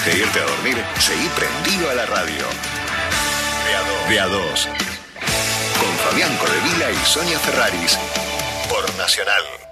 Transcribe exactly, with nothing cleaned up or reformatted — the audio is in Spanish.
de irte a dormir, seguí prendido a la radio. De a dos. Con Fabián Codevila y Sonia Ferraris. Por Nacional.